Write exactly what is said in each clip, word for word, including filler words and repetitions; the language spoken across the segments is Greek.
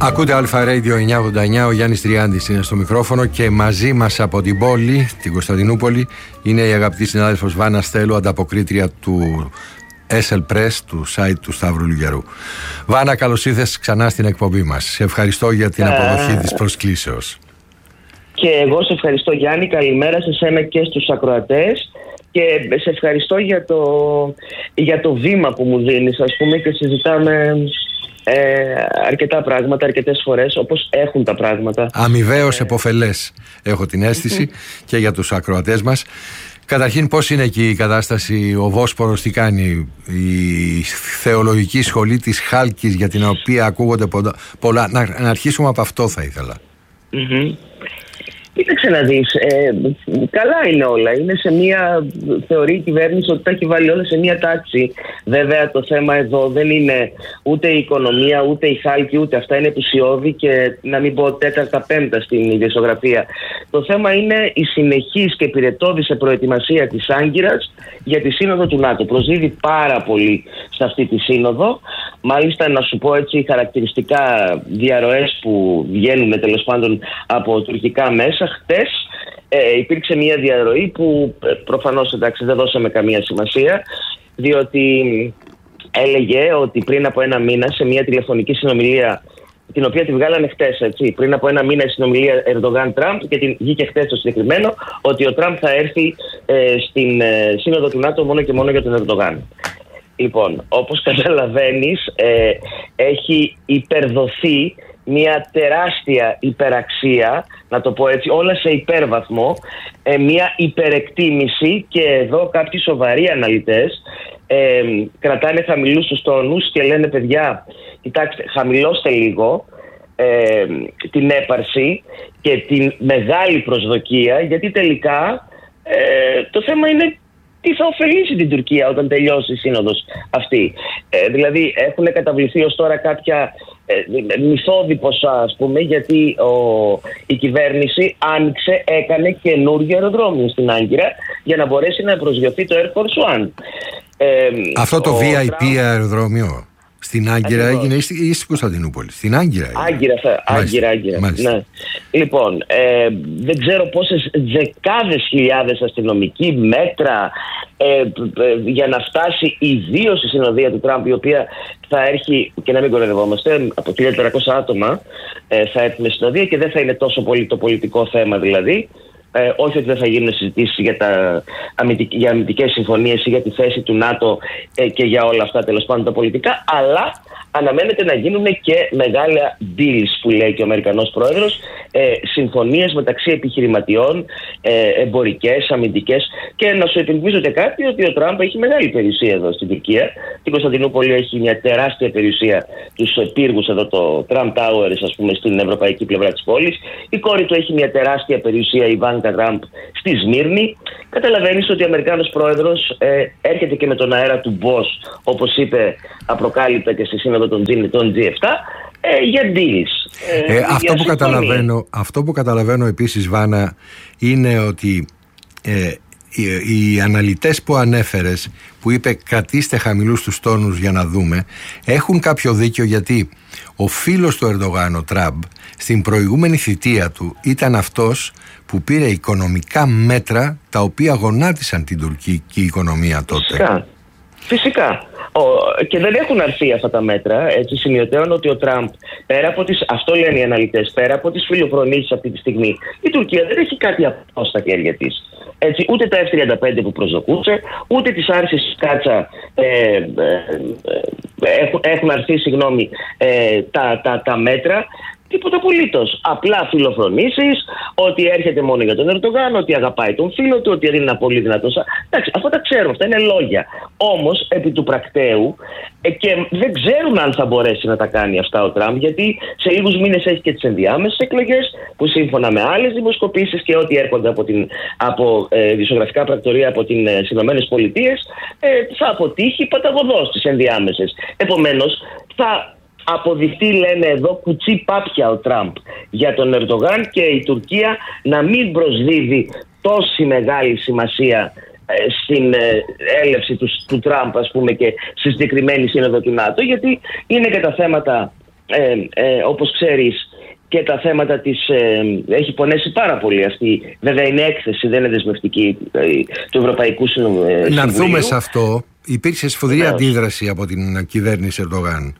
Ακούτε Αλφα Radio εννιακόσια ογδόντα εννιά, ο Γιάννης Τριάντης είναι στο μικρόφωνο και μαζί μας από την πόλη, την Κωνσταντινούπολη, είναι η αγαπητή συνάδελφος Βάνα Στέλου, ανταποκρίτρια του ες ελ Press, του site του Σταύρου Λουγιαρού. Βάνα, καλώς ήρθες ξανά στην εκπομπή μας. Σε ευχαριστώ για την αποδοχή της προσκλήσεως. Και εγώ σε ευχαριστώ, Γιάννη. Καλημέρα σε σένα και στους ακροατές. Και σε ευχαριστώ για το, για το βήμα που μου δίνεις, ας πούμε, και συζητάμε ε, αρκετά πράγματα, αρκετές φορές, όπως έχουν τα πράγματα. Αμοιβαίως επωφελές, έχω την αίσθηση, και για τους ακροατές μας. Καταρχήν, πώς είναι εκεί η κατάσταση, ο Βόσπορος τι κάνει, η θεολογική σχολή της Χάλκης, για την οποία ακούγονται πολλά. Να, να αρχίσουμε από αυτό θα ήθελα. Mm-hmm. Κοίταξε να δεις, ε, καλά είναι όλα. Είναι σε μια, θεωρεί η κυβέρνηση ότι τα έχει βάλει όλα σε μια τάξη. Βέβαια το θέμα εδώ δεν είναι ούτε η οικονομία, ούτε η Χάλκη, ούτε αυτά είναι επουσιώδη και να μην πω τέταρτα πέμπτα στην ιδιοσιογραφία. Το θέμα είναι η συνεχής και πυρετώδης προετοιμασία της Άγκυρας για τη σύνοδο του ΝΑΤΟ. Προσδίδει πάρα πολύ σε αυτή τη σύνοδο. Μάλιστα, να σου πω έτσι χαρακτηριστικά διαρροές που βγαίνουν τέλος πάντων από τουρκικά μέσα. Χτες ε, υπήρξε μια διαρροή που ε, προφανώς εντάξει δεν δώσαμε καμία σημασία, διότι έλεγε ότι πριν από ένα μήνα σε μια τηλεφωνική συνομιλία, την οποία τη βγάλανε χτες, έτσι, πριν από ένα μήνα η συνομιλία Ερντογάν-Τραμπ, και την βγήκε χτες το συγκεκριμένο, ότι ο Τραμπ θα έρθει ε, στην ε, σύνοδο του ΝΑΤΟ μόνο και μόνο για τον Ερντογάν. Λοιπόν, όπως καταλαβαίνεις, ε, έχει υπερδοθεί μια τεράστια υπεραξία, να το πω έτσι, όλα σε υπέρβαθμο, ε, μια υπερεκτίμηση, και εδώ κάποιοι σοβαροί αναλυτές ε, κρατάνε χαμηλούς τους τόνους και λένε, παιδιά, κοιτάξτε, χαμηλώστε λίγο ε, την έπαρση και την μεγάλη προσδοκία, γιατί τελικά ε, το θέμα είναι τι θα ωφελήσει την Τουρκία όταν τελειώσει η σύνοδος αυτή. Ε, δηλαδή έχουν καταβληθεί ως τώρα κάποια ε, μυθώδη ποσά, ας πούμε, γιατί ο, η κυβέρνηση άνοιξε, έκανε καινούργιο αεροδρόμιο στην Άγκυρα για να μπορέσει να προσγειωθεί το Air Force One. Ε, Αυτό το βι άι πι Τραμπ... αεροδρόμιο στην Άγκυρα έγινε ή στην Κωνσταντινούπολη? Στην Άγκυρα. Άγκυρα, θα... Άγκυρα, Άγκυρα. Ναι. Λοιπόν, ε, δεν ξέρω πόσες δεκάδες χιλιάδες αστυνομικοί, μέτρα ε, ε, για να φτάσει ιδίως η συνοδεία του Τραμπ, η οποία θα έρχει, και να μην κοροϊδευόμαστε, από χίλια τετρακόσια άτομα ε, θα έρθει με συνοδεία και δεν θα είναι τόσο πολύ το πολιτικό θέμα δηλαδή. Ε, όχι ότι δεν θα γίνουν συζητήσεις για, τα, για αμυντικές συμφωνίες ή για τη θέση του ΝΑΤΟ ε, και για όλα αυτά τέλος πάντων τα πολιτικά, αλλά αναμένεται να γίνουν και μεγάλα deals, που λέει και ο Αμερικανός πρόεδρος, ε, συμφωνίες μεταξύ επιχειρηματιών, ε, εμπορικές, αμυντικές. Και να σου επιθυμίσω και κάτι, ότι ο Τραμπ έχει μεγάλη περιουσία εδώ στην Τουρκία. Την Κωνσταντινούπολη έχει μια τεράστια περιουσία, τους πύργους εδώ, το Trump Towers, ας πούμε, στην ευρωπαϊκή πλευρά της πόλης. Η κόρη του έχει μια τεράστια περιουσία, η Ivanka Trump, στη Σμύρνη. Καταλαβαίνεις ότι ο Αμερικάνος πρόεδρος ε, έρχεται και με τον αέρα του Boss, όπως είπε απροκάλυπτα και στη σύνοδο των τζι επτά, ε, για deals. Ε, ε, αυτό, που καταλαβαίνω, αυτό που καταλαβαίνω επίσης, Βάνα, είναι ότι ε, οι, οι αναλυτές που ανέφερες, που είπε κρατήστε χαμηλούς τους τόνους για να δούμε, έχουν κάποιο δίκιο, γιατί ο φίλος του Ερντογάν, ο Τραμπ, στην προηγούμενη θητεία του ήταν αυτός που πήρε οικονομικά μέτρα τα οποία γονάτισαν την τουρκική οικονομία τότε. Φυσικά. Φυσικά. Ο, και δεν έχουν αρθεί αυτά τα μέτρα. Έτσι, σημειωτέων ότι ο Τραμπ, πέρα από τις, αυτό λένε οι αναλυτές, πέρα από τις φιλοφρονήσεις αυτή τη στιγμή, η Τουρκία δεν έχει κάτι από στα χέρια της. Έτσι, ούτε τα εφ τριάντα πέντε που προσδοκούσε, ούτε τις άρσεις κάτσα ε, ε, ε, έχουν, έχουν αρθεί, συγγνώμη, ε, τα, τα, τα μέτρα. Τίποτα απολύτως. Απλά φιλοφρονήσεις, ότι έρχεται μόνο για τον Ερντογάν, ότι αγαπάει τον φίλο του, ότι είναι πολύ δυνατός. Εντάξει, αυτά τα ξέρουμε, αυτά είναι λόγια. Όμως, επί του πρακτέου, ε, και δεν ξέρουν αν θα μπορέσει να τα κάνει αυτά ο Τραμπ, γιατί σε λίγους μήνες έχει και τις ενδιάμεσες εκλογές, που σύμφωνα με άλλες δημοσκοπήσεις και ό,τι έρχονται από, την, από ε, δισογραφικά πρακτορία από τις ε, Ηνωμένες Πολιτείες, ε, θα αποτύχει παταγωδώς τις ενδιάμεσες. Επομένως, θα αποδειχτεί, λένε εδώ, κουτσί πάπια ο Τραμπ για τον Ερντογάν, και η Τουρκία να μην προσδίδει τόση μεγάλη σημασία ε, στην ε, έλευση του, του Τραμπ, ας πούμε, και στη συγκεκριμένη σύνοδο του ΝΑΤΟ, γιατί είναι και τα θέματα ε, ε, όπως ξέρεις, και τα θέματα της ε, έχει πονέσει πάρα πολύ αυτή. Βέβαια είναι έκθεση, δεν είναι δεσμευτική ε, του Ευρωπαϊκού Συμβουλίου. Να έρθουμε σε αυτό. Υπήρξε σφοδρή yeah. αντίδραση από την κυβέρνηση Ερντογάν.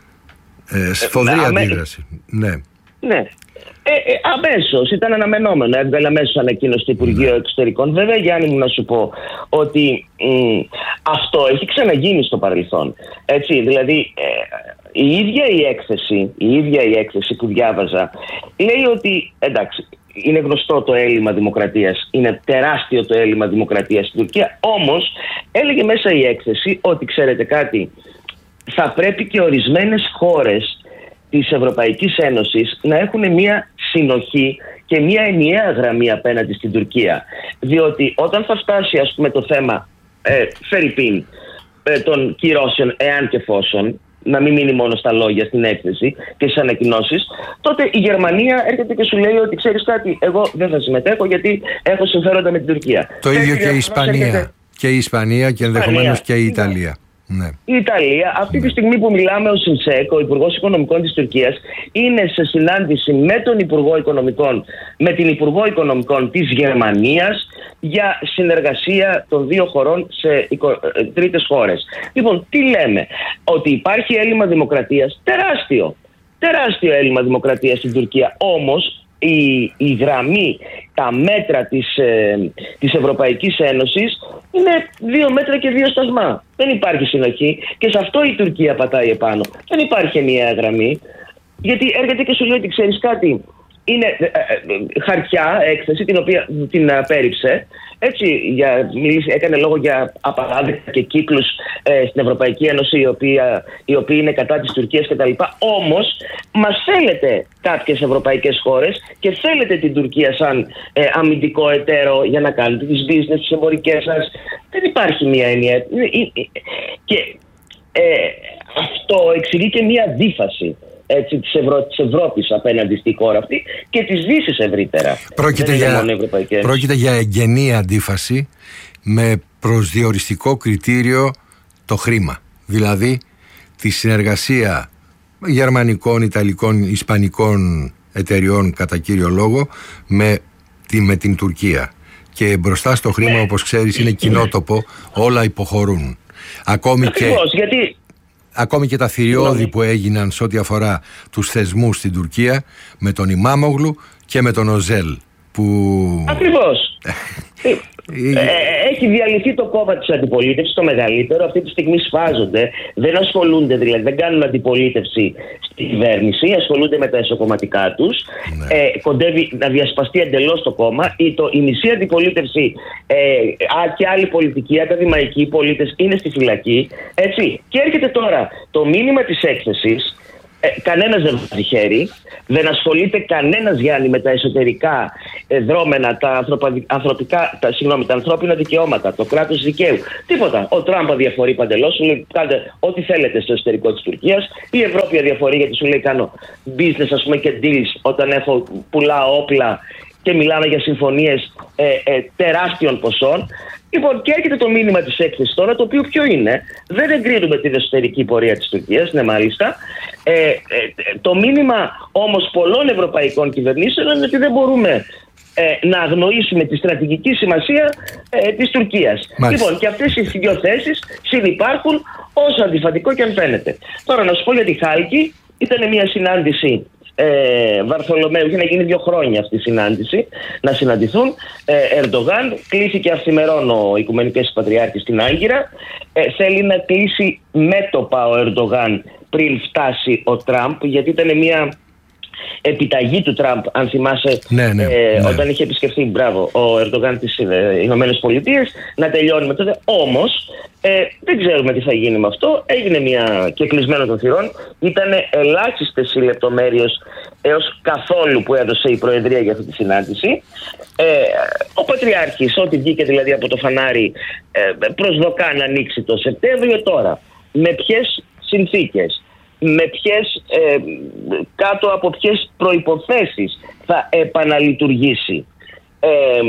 Ε, σφοδρή ε, αντίδραση. Αμέ... Ναι. Ναι. Ε, ε, αμέσως, ήταν αναμενόμενο. Έβγαλε αμέσως ανακοίνωση του Υπουργείου mm. Εξωτερικών. Βέβαια, Γιάννη μου, να σου πω ότι μ, αυτό έχει ξαναγίνει στο παρελθόν. Έτσι, δηλαδή, ε, η ίδια η έκθεση, η ίδια η έκθεση που διάβαζα λέει ότι, εντάξει, είναι γνωστό το έλλειμμα δημοκρατίας, είναι τεράστιο το έλλειμμα δημοκρατίας στην Τουρκία, όμως έλεγε μέσα η έκθεση ότι, ξέρετε κάτι, θα πρέπει και ορισμένες χώρες της Ευρωπαϊκής Ένωσης να έχουν μια συνοχή και μια ενιαία γραμμή απέναντι στην Τουρκία. Διότι όταν θα φτάσει, ας πούμε, το θέμα ε, φερειπίν ε, των κυρώσεων, εάν και εφόσον, να μην μείνει μόνο στα λόγια, στην έκθεση και στις ανακοινώσεις, τότε η Γερμανία έρχεται και σου λέει ότι, ξέρεις κάτι, εγώ δεν θα συμμετέχω γιατί έχω συμφέροντα με την Τουρκία. Το ίδιο και η Ισπανία. Έρχεται... Και η Ισπανία και ενδεχομένως και η Ιταλία. Ναι. Η Ιταλία, αυτή ναι. τη στιγμή που μιλάμε, ο Σιντσέκ, ο Υπουργός Οικονομικών της Τουρκίας, είναι σε συνάντηση με τον Υπουργό Οικονομικών, με την Υπουργό Οικονομικών της Γερμανίας για συνεργασία των δύο χωρών σε τρίτες χώρες. Λοιπόν, τι λέμε? Ότι υπάρχει έλλειμμα δημοκρατίας, τεράστιο, τεράστιο έλλειμμα δημοκρατίας στην Τουρκία. Όμως η, η γραμμή, τα μέτρα της, ε, της Ευρωπαϊκής Ένωσης είναι δύο μέτρα και δύο σταθμά. Δεν υπάρχει συνοχή και σε αυτό η Τουρκία πατάει επάνω. Δεν υπάρχει ενιαία γραμμή, γιατί έρχεται και σου λέει ότι, ξέρεις κάτι, είναι ε, ε, χαρτιά έκθεση την οποία την απέρριψε. Έτσι, για, μιλήσει, έκανε λόγο για απαράδεκτα και κύκλους ε, στην Ευρωπαϊκή Ένωση οι οποίοι, οι οποίοι είναι κατά της Τουρκίας κτλ. Όμως μας θέλετε κάποιες ευρωπαϊκές χώρες και θέλετε την Τουρκία σαν ε, αμυντικό εταίρο για να κάνετε τις business, τις εμπορικές σας. Δεν υπάρχει μία ενιαία. Και ε, αυτό εξηγεί και μία αντίφαση, έτσι, της, Ευρω... της Ευρώπης απέναντι στη χώρα αυτή και της Δύσης ευρύτερα. Πρόκειται, για... Πρόκειται για εγγενή αντίφαση με προσδιοριστικό κριτήριο το χρήμα. Δηλαδή τη συνεργασία γερμανικών, ιταλικών, ισπανικών εταιριών κατά κύριο λόγο με, τη... με την Τουρκία. Και μπροστά στο χρήμα, ναι, όπως ξέρεις, είναι κοινότοπο, όλα υποχωρούν. Ακόμη Ακριβώς, και... γιατί... Ακόμη και τα θηριώδη που έγιναν σε ό,τι αφορά τους θεσμούς στην Τουρκία με τον Ιμάμογλου και με τον Οζέλ που... Ακριβώς. ε, έχει διαλυθεί το κόμμα της αντιπολίτευσης, το μεγαλύτερο. Αυτή τη στιγμή σφάζονται, δεν ασχολούνται, δηλαδή δεν κάνουν αντιπολίτευση στην κυβέρνηση, ασχολούνται με τα εσωκομματικά τους. Ναι. Ε, κοντεύει να διασπαστεί εντελώς το κόμμα. Η, το, η μισή αντιπολίτευση ε, α, και άλλοι πολιτικοί, ακαδημαϊκοί πολίτες είναι στη φυλακή. Έτσι. Και έρχεται τώρα το μήνυμα της έκθεσης. Ε, κανένας δεν βάζει χέρι, δεν ασχολείται κανένας, Γιάννη, με τα εσωτερικά ε, δρόμενα, τα, ανθρωπα, ανθρωπικά, τα, συγγνώμη, τα ανθρώπινα δικαιώματα, το κράτος δικαίου. Τίποτα. Ο Τραμπ αδιαφορεί παντελώς, σου λέει κάντε ό,τι θέλετε στο εσωτερικό της Τουρκίας. Η Ευρώπη αδιαφορεί γιατί σου λέει κάνω business, ας πούμε, και deals όταν έχω πουλάω όπλα και μιλάμε για συμφωνίες ε, ε, τεράστιων ποσών. Λοιπόν, και έρχεται το μήνυμα της έκθεσης τώρα, το οποίο ποιο είναι? Δεν εγκρίνουμε την εσωτερική πορεία της Τουρκίας, ναι, μάλιστα. Ε, ε, το μήνυμα όμως πολλών ευρωπαϊκών κυβερνήσεων είναι ότι δεν μπορούμε ε, να αγνοήσουμε τη στρατηγική σημασία ε, της Τουρκίας. Μάλιστα. Λοιπόν, και αυτές οι δύο θέσεις συνυπάρχουν, όσο αντιφατικό και αν φαίνεται. Τώρα να σου πω για τη Χάλκη, ήταν μια συνάντηση Ε, Βαρθολομέου, είχε να γίνει δύο χρόνια αυτή η συνάντηση, να συναντηθούν. ε, Ερντογάν, κλείθηκε αυθημερών ο Οικουμενικός Πατριάρχης στην Άγκυρα. ε, Θέλει να κλείσει μέτωπα ο Ερντογάν πριν φτάσει ο Τραμπ, γιατί ήταν μια επιταγή του Τραμπ, αν θυμάσαι, ναι, ναι, ε, ναι. όταν είχε επισκεφθεί, μπράβο, ο Ερντογάν τις ε, Ηνωμένες Πολιτείες, να τελειώνει με τότε. Όμως ε, δεν ξέρουμε τι θα γίνει με αυτό. Έγινε μια και κλεισμένο των θυρών. Ήταν ελάχιστες οι λεπτομέρειες έως καθόλου που έδωσε η Προεδρία για αυτή τη συνάντηση. Ε, ο Πατριάρχης, ό,τι βγήκε δηλαδή από το φανάρι, ε, προσδοκά να ανοίξει το Σεπτέμβριο. Τώρα, με ποιες συνθήκες, με ποιες, ε, κάτω από ποιες προϋποθέσεις θα επαναλειτουργήσει ε,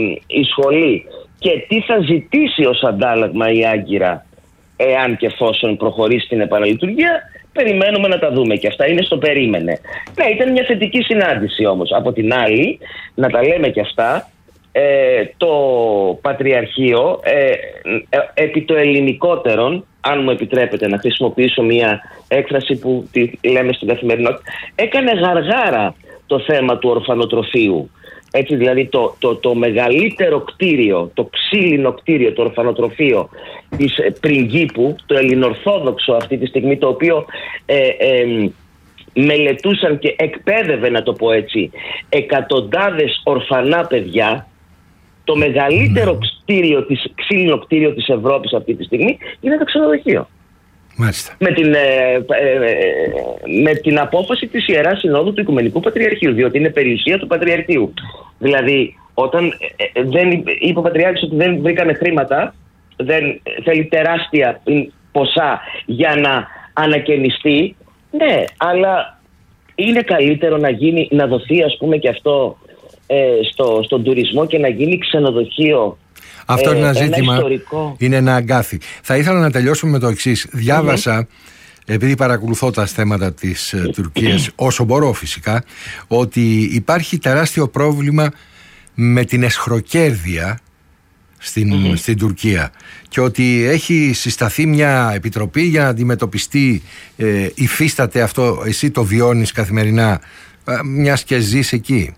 η σχολή και τι θα ζητήσει ως αντάλλαγμα η Άγκυρα εάν και εφόσον προχωρήσει στην επαναλειτουργία, περιμένουμε να τα δούμε και αυτά, είναι στο περίμενε. Ναι, ήταν μια θετική συνάντηση όμως. Από την άλλη, να τα λέμε και αυτά, ε, το Πατριαρχείο, ε, ε, επί το ελληνικότερον, αν μου επιτρέπετε να χρησιμοποιήσω μια έκφραση που τη λέμε στην καθημερινότητα, έκανε γαργάρα το θέμα του ορφανοτροφείου. Έτσι, δηλαδή το, το, το μεγαλύτερο κτίριο, το ξύλινο κτίριο, το ορφανοτροφείο της Πριγκίπου, το ελληνορθόδοξο αυτή τη στιγμή, το οποίο ε, ε, μελετούσαν και εκπαίδευε, να το πω έτσι, εκατοντάδες ορφανά παιδιά, το μεγαλύτερο κτίριο της, ξύλινο κτίριο της Ευρώπης αυτή τη στιγμή είναι το ξενοδοχείο. Μάλιστα. Με την, ε, ε, με την απόφαση της Ιεράς Συνόδου του Οικουμενικού Πατριαρχείου, διότι είναι περιουσία του Πατριαρχείου. Δηλαδή, όταν ε, δεν, είπε ο Πατριάρχης ότι δεν βρήκανε χρήματα, δεν θέλει τεράστια ποσά για να ανακαινιστεί, ναι, αλλά είναι καλύτερο να γίνει, να δοθεί, ας πούμε, και αυτό ε, στο, στον τουρισμό και να γίνει ξενοδοχείο. Αυτό ε, είναι ένα ζήτημα, ιστορικό. Είναι ένα αγκάθι. Θα ήθελα να τελειώσουμε με το εξής. Διάβασα, mm-hmm. επειδή παρακολουθώ τα θέματα της uh, Τουρκίας, όσο μπορώ φυσικά, ότι υπάρχει τεράστιο πρόβλημα με την εσχροκέρδεια στην, mm-hmm. στην Τουρκία και ότι έχει συσταθεί μια επιτροπή για να αντιμετωπιστεί, ε, υφίσταται αυτό, εσύ το βιώνεις καθημερινά, ε, μιας και ζεις εκεί.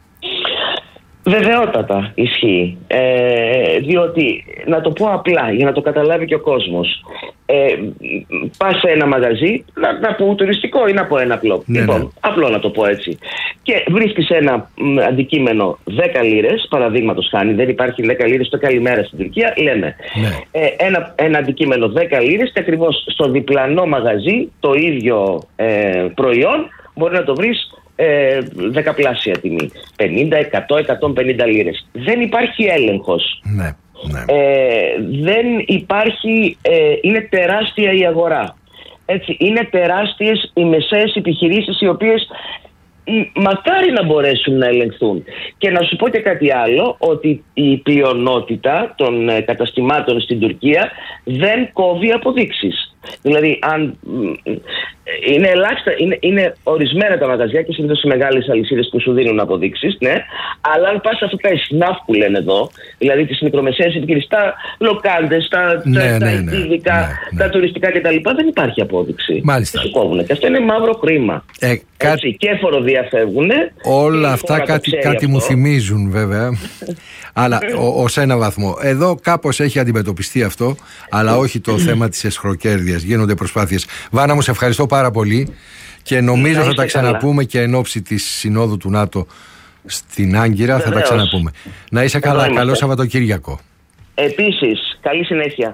Βεβαιότατα ισχύει, ε, διότι, να το πω απλά για να το καταλάβει και ο κόσμος, ε, πας σε ένα μαγαζί, να, να πω τουριστικό ή να πω ένα απλό, ναι, λοιπόν, ναι. απλό να το πω έτσι, και βρίσκεις ένα μ, αντικείμενο δέκα λίρες, παραδείγματος χάνει, δεν υπάρχει δέκα λίρες το καλημέρα στην Τουρκία, λέμε, ναι. ε, ένα, ένα αντικείμενο δέκα λίρες και ακριβώς στο διπλανό μαγαζί το ίδιο ε, προϊόν μπορεί να το βρεις Ε, δεκαπλάσια τιμή, πενήντα, εκατό, εκατόν πενήντα λίρες. Δεν υπάρχει έλεγχος. Ναι, ναι. Ε, δεν υπάρχει, ε, είναι τεράστια η αγορά. Έτσι, είναι τεράστιες οι μεσαίες επιχειρήσεις, οι οποίες μακάρι να μπορέσουν να ελεγχθούν. Και να σου πω και κάτι άλλο, ότι η πλειονότητα των ε, καταστημάτων στην Τουρκία δεν κόβει αποδείξεις. Δηλαδή, αν είναι ελάχιστα, είναι, είναι ορισμένα τα μαγαζιά και συνήθως οι μεγάλες αλυσίδες που σου δίνουν αποδείξεις, ναι, αλλά αν πας σε αυτά τα εσνάφ που λένε εδώ, δηλαδή τις μικρομεσαίες επιχειρήσεις, τα λοκάντες, τα, ναι, τα, ναι, τα ειδικά, ναι, ναι. τα τουριστικά κτλ., δεν υπάρχει απόδειξη. Μάλιστα. Και κόβουν. Και αυτό είναι μαύρο χρήμα. Ε, κα... Έτσι, και φοροδιαφεύγουν. Όλα αυτά κάτι, κάτι μου θυμίζουν βέβαια. Αλλά ως ένα βαθμό. Εδώ κάπως έχει αντιμετωπιστεί αυτό, αλλά όχι το θέμα της εσχροκέρδειας. Γίνονται προσπάθειες. Βάνα μου, σε ευχαριστώ πάρα πολύ και νομίζω θα τα ξαναπούμε και εν ώψη της Συνόδου του ΝΑΤΟ στην Άγκυρα. Θα τα ξαναπούμε. Να είσαι καλά. Καλό Σαββατοκύριακο. Επίσης, καλή συνέχεια.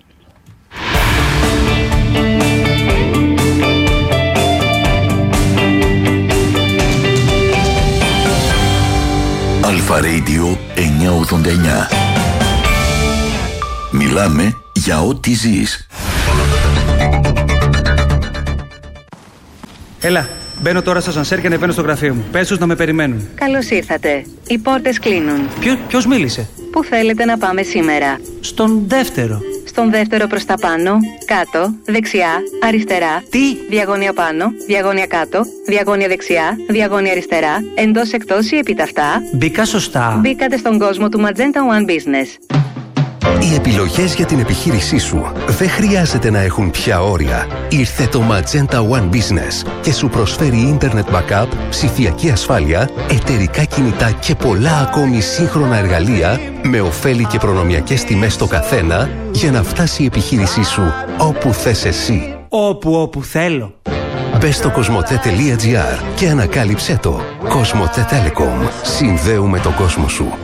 Αλφα Radio εννιακόσια ογδόντα εννιά. Μιλάμε για ό,τι ζεις. Έλα, μπαίνω τώρα στο ασανσέρ και ανεβαίνω στο γραφείο μου. Πες τους να με περιμένουν. Καλώς ήρθατε. Οι πόρτες κλείνουν. Ποιο, ποιος μίλησε? Πού θέλετε να πάμε σήμερα? Στον δεύτερο. Στον δεύτερο προς τα πάνω, κάτω, δεξιά, αριστερά. Τι? Διαγώνια πάνω, διαγώνια κάτω, διαγώνια δεξιά, διαγώνια αριστερά, εντός εκτός ή επιταυτά. Μπήκα σωστά. Μπήκατε στον κόσμο του Magenta One Business. Οι επιλογές για την επιχείρησή σου δεν χρειάζεται να έχουν πια όρια. Ήρθε το Magenta One Business και σου προσφέρει Internet Backup, ψηφιακή ασφάλεια, εταιρικά κινητά και πολλά ακόμη σύγχρονα εργαλεία με ωφέλη και προνομιακές τιμές στο καθένα για να φτάσει η επιχείρησή σου όπου θες εσύ. Όπου όπου θέλω. Μπες στο κοσμοτέ.gr και ανακάλυψέ το. Κοσμοτέ Telecom. Συνδέουμε τον κόσμο σου.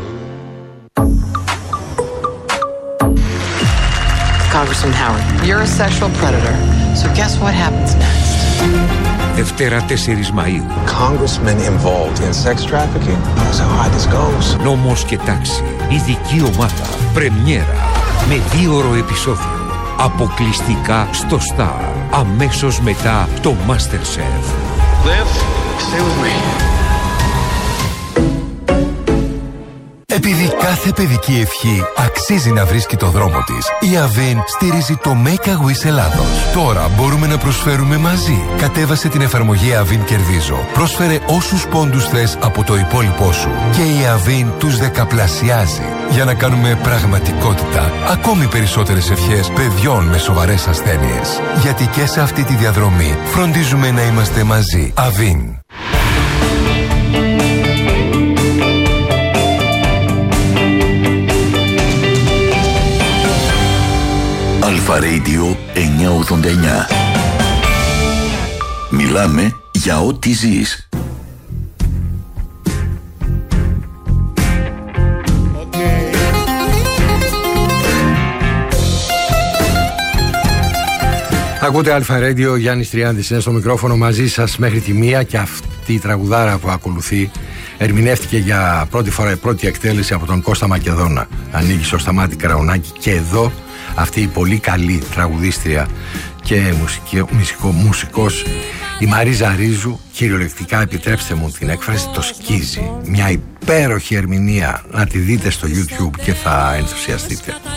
Congressman Howard, you're a sexual predator, so guess what happens next? Δευτέρα τέσσερις Μαΐου. Congressmen involved in sex trafficking. That's how high this goes. Νόμος και τάξη. Ειδική ομάδα. Πρεμιέρα. Με δίωρο επεισόδιο. Αποκλειστικά στο Star. Αμέσως μετά το MasterChef. Liv, stay with me. Επειδή κάθε παιδική ευχή αξίζει να βρίσκει το δρόμο της, η Avin στηρίζει το Make a Wish Ελλάδος. Τώρα μπορούμε να προσφέρουμε μαζί. Κατέβασε την εφαρμογή Avin Κερδίζω. Πρόσφερε όσους πόντους θες από το υπόλοιπό σου και η Avin τους δεκαπλασιάζει για να κάνουμε πραγματικότητα ακόμη περισσότερες ευχές παιδιών με σοβαρές ασθένειες. Γιατί και σε αυτή τη διαδρομή φροντίζουμε να είμαστε μαζί. Avin. Αλφα Radio εννιακόσια ογδόντα εννιά. Μιλάμε για ό,τι ζεις. Ακούτε Αλφα Radio, Γιάννης Τριάντης είναι στο μικρόφωνο μαζί σας μέχρι τη μία και αυτή η τραγουδάρα που ακολουθεί ερμηνεύτηκε για πρώτη φορά, πρώτη εκτέλεση από τον Κώστα Μακεδόνα. Ανοίγει στο Σταμάτη Κραουνάκη και εδώ αυτή η πολύ καλή τραγουδίστρια και μουσική, μουσικό, μουσικός η Μαρίζα Ρίζου, κυριολεκτικά επιτρέψτε μου την έκφραση, το σκίζει. Μια υπέροχη ερμηνεία, να τη δείτε στο YouTube και θα ενθουσιαστείτε.